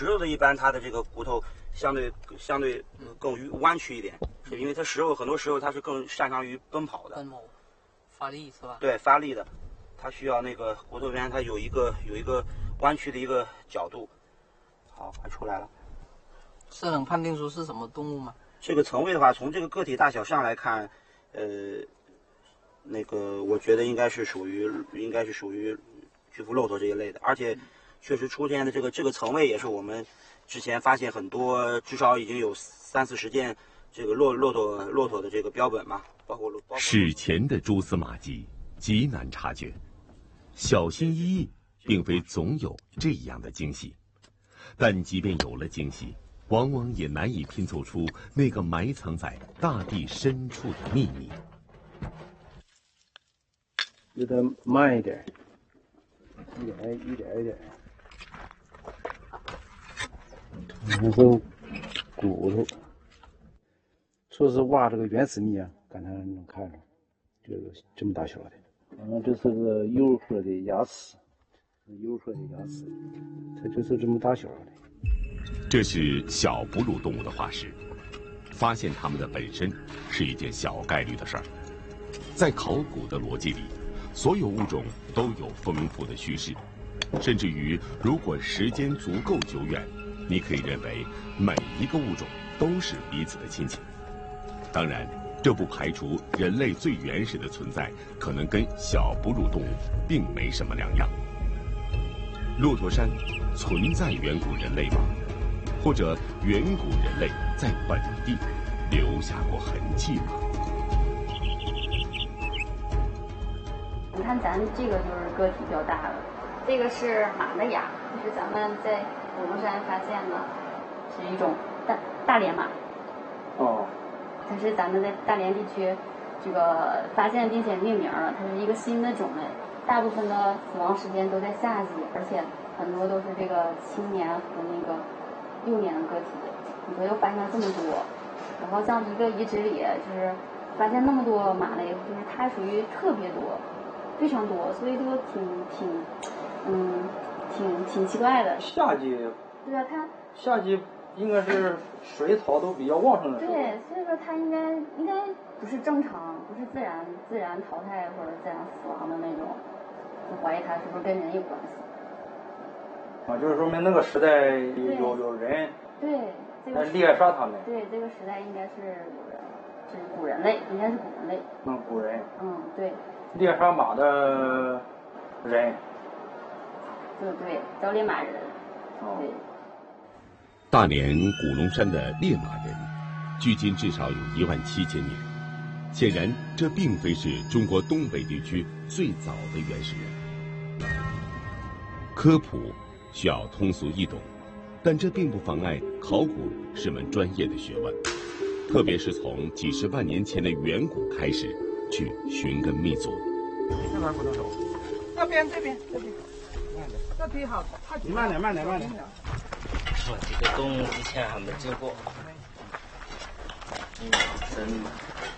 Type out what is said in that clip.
食肉的一般它的这个骨头相对更弯曲一点，是因为它很多时候它是更擅长于奔跑的， 发力是吧？ 对，发力的，它需要那个骨头边它有一个弯曲的一个角度。好，快出来了。 这能判定出是什么动物吗？ 这个层位的话，从这个个体大小上来看，那个我觉得应该是属于巨幅骆驼这一类的，而且确实出现的这个层位也是我们之前发现很多，至少已经有30-40件这个骆驼的这个标本嘛，包括史前的蛛丝马迹极难察觉，小心翼翼并非总有这样的惊喜，但即便有了惊喜，往往也难以拼凑出那个埋藏在大地深处的秘密。 有点慢一点，一点。然后骨头，说是挖这个原始泥啊，刚才能看着，就是这么大小的。这是个游河的牙齿，它就是这么大小的。 这是小哺乳动物的化石，发现它们的本身是一件小概率的事儿。在考古的逻辑里，所有物种都有丰富的叙事，甚至于如果时间足够久远，你可以认为每一个物种都是彼此的亲戚。当然，这不排除人类最原始的存在可能跟小哺乳动物并没什么两样。骆驼山存在远古人类吗？或者远古人类在本地留下过痕迹吗？ 你看咱这个就是个体比较大的，这个是马的牙，就是咱们在古龙山发现的，是一种大连马。 哦。 它是咱们在大连地区这个发现并且命名了，它是一个新的种类，大部分的死亡时间都在夏季，而且很多都是这个青年和那个幼年的个体。你说又发现了这么多，然后像一个遗址里就是发现那么多马类，就是它属于特别多，非常多，所以就挺奇怪的。 夏季。 对啊，它夏季应该是水草都比较旺盛的时候。 对，所以说它应该不是正常，不是自然淘汰或者自然死亡的那种，就怀疑它是不是跟人有关系。 就是说明那个时代有人。 对，这个猎杀他们。 对，这个时代应该是有人，是古人类，应该是古人类。 古人。 对。 猎杀马的人。 对，叫猎马人。对。 大连古龙山的猎马人，距今至少有17000年。显然，这并非是中国东北地区最早的原始人。科普需要通俗易懂，但这并不妨碍考古是门专业的学问，特别是从几十万年前的远古开始去寻根觅祖。 那边不能走，这边，这地好， 你慢点。 说这个洞以前还没进过，真的。